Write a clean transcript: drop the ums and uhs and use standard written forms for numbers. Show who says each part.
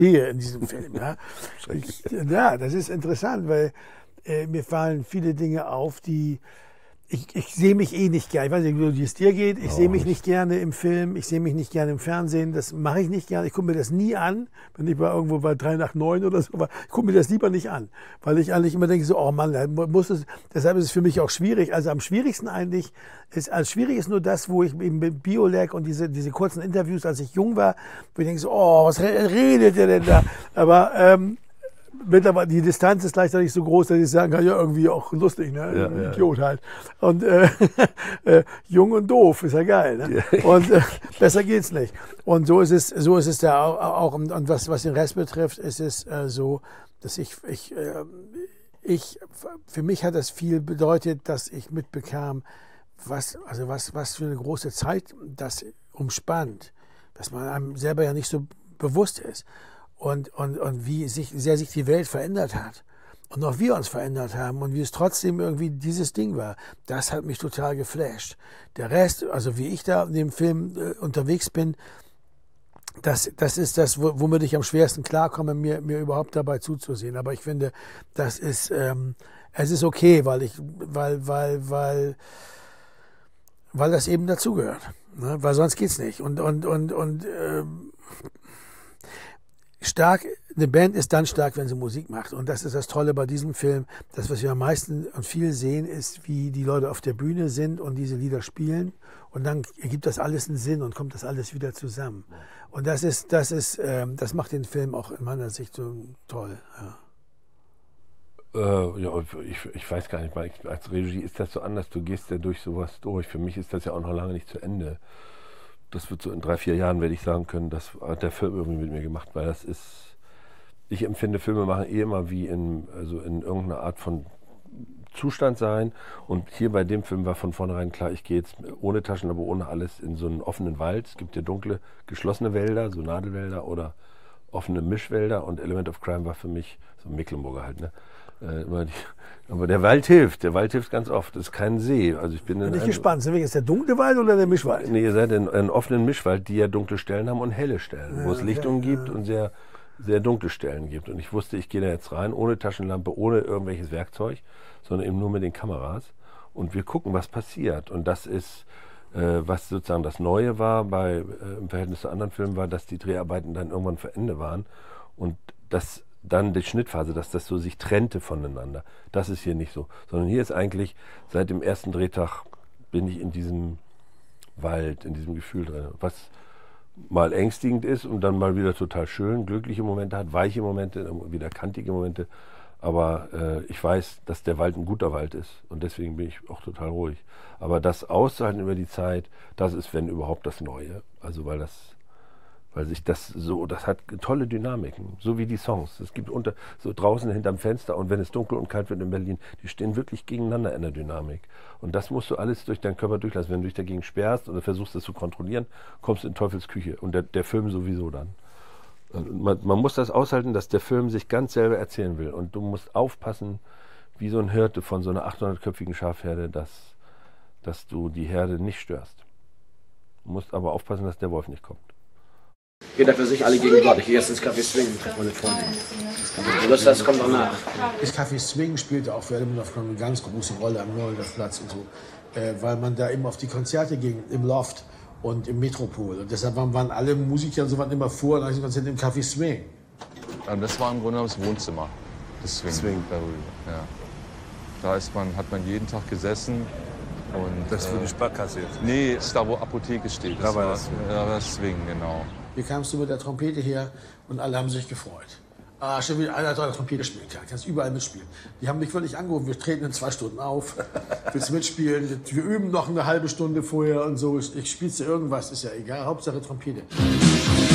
Speaker 1: hier in diesem Film. Ja, ja, das ist interessant, weil mir fallen viele Dinge auf, die ich sehe mich eh nicht gerne. Ich weiß nicht, wie es dir geht. Ich sehe mich nicht gerne im Film. Ich sehe mich nicht gerne im Fernsehen. Das mache ich nicht gerne. Ich gucke mir das nie an. Wenn ich mal irgendwo bei 3 nach 9 oder so war, ich gucke mir das lieber nicht an. Weil ich eigentlich immer denke so, oh Mann, deshalb ist es für mich auch schwierig. Also am schwierigsten eigentlich schwierig ist nur das, wo ich eben mit Biolek und diese kurzen Interviews, als ich jung war, wo ich denke so, oh, was redet der denn da? Aber, mittlerweile, die Distanz ist gleichzeitig so groß, dass ich sagen kann, ja, irgendwie auch lustig, ne? Ja, Idiot halt. Und jung und doof, ist ja geil, ne? Ja. Und besser geht's nicht. Und so ist es ja auch. Und was den Rest betrifft, ist es so, dass für mich hat das viel bedeutet, dass ich mitbekam, was für eine große Zeit das umspannt, dass man einem selber ja nicht so bewusst ist. Und wie sehr sich die Welt verändert hat. Und auch wir uns verändert haben und wie es trotzdem irgendwie dieses Ding war. Das hat mich total geflasht. Der Rest, also wie ich da in dem Film unterwegs bin, das ist das, womit ich am schwersten klarkomme, mir überhaupt dabei zuzusehen. Aber ich finde, es ist okay, weil das eben dazugehört. Ne? Weil sonst geht's nicht. Stark, eine Band ist dann stark, wenn sie Musik macht. Und das ist das Tolle bei diesem Film. Das, was wir am meisten und viel sehen, ist, wie die Leute auf der Bühne sind und diese Lieder spielen. Und dann ergibt das alles einen Sinn und kommt das alles wieder zusammen. Und das macht den Film auch in meiner Sicht so toll.
Speaker 2: Ja. Ich weiß gar nicht, weil als Regie ist das so anders. Du gehst ja durch sowas durch. Für mich ist das ja auch noch lange nicht zu Ende. Das wird so in 3, 4 Jahren, werde ich sagen können, das hat der Film irgendwie mit mir gemacht, weil das ist, ich empfinde Filme machen immer wie in irgendeiner Art von Zustand sein. Und hier bei dem Film war von vornherein klar, ich gehe jetzt ohne Taschen, aber ohne alles in so einen offenen Wald. Es gibt ja dunkle, geschlossene Wälder, so Nadelwälder oder offene Mischwälder, und Element of Crime war für mich, so Mecklenburger halt, ne? Aber der Wald hilft ganz oft. Es ist kein See. Also bin
Speaker 1: ich gespannt. Ist das der dunkle Wald oder der Mischwald?
Speaker 2: Nee, ihr seid in einem offenen Mischwald, die ja dunkle Stellen haben und helle Stellen, wo es Lichtungen gibt und sehr, sehr dunkle Stellen gibt. Und ich wusste, ich gehe da jetzt rein, ohne Taschenlampe, ohne irgendwelches Werkzeug, sondern eben nur mit den Kameras. Und wir gucken, was passiert. Und das ist, was sozusagen das Neue war im Verhältnis zu anderen Filmen, war, dass die Dreharbeiten dann irgendwann vor Ende waren. Und das dann die Schnittphase, dass das so sich trennte voneinander. Das ist hier nicht so. Sondern hier ist eigentlich, seit dem ersten Drehtag bin ich in diesem Wald, in diesem Gefühl drin. Was mal ängstigend ist und dann mal wieder total schön, glückliche Momente hat, weiche Momente, wieder kantige Momente. Aber ich weiß, dass der Wald ein guter Wald ist. Und deswegen bin ich auch total ruhig. Aber das auszuhalten über die Zeit, das ist, wenn überhaupt, das Neue. Also weil sich das hat tolle Dynamiken, so wie die Songs. Es gibt so draußen hinterm Fenster, und wenn es dunkel und kalt wird in Berlin, die stehen wirklich gegeneinander in der Dynamik. Und das musst du alles durch deinen Körper durchlassen. Wenn du dich dagegen sperrst oder versuchst, das zu kontrollieren, kommst du in Teufels Küche. Und der Film sowieso dann. Man muss das aushalten, dass der Film sich ganz selber erzählen will. Und du musst aufpassen, wie so ein Hirte von so einer 800-köpfigen Schafherde, dass du die Herde nicht störst. Du musst aber aufpassen, dass der Wolf nicht kommt.
Speaker 3: Jeder für sich, alle gegen Gott. Ich gehe jetzt ins Café Swing und treffe meine Freundin. Das kommt danach.
Speaker 1: Das Café Swing spielte auch für Element of Crime eine ganz große Rolle am Neuendorfplatz und so. Weil man da eben auf die Konzerte ging, im Loft und im Metropol. Und deshalb waren alle Musiker und so waren immer vor und ein Konzert im Café Swing.
Speaker 4: Und das war im Grunde das Wohnzimmer des Swing. Ja. Da hat man jeden Tag gesessen. Und,
Speaker 2: das ist für die Sparkasse jetzt?
Speaker 4: Nee, ist da, wo Apotheke steht.
Speaker 2: Da war
Speaker 4: das Swing, genau.
Speaker 1: Hier kamst du mit der Trompete her und alle haben sich gefreut. Schon wieder einer, der Trompete spielen kann. Kannst überall mitspielen. Die haben mich wirklich angerufen, wir treten in 2 Stunden auf. Willst du mitspielen? Wir üben noch eine halbe Stunde vorher und so. Ich spielst du irgendwas, ist ja egal. Hauptsache Trompete.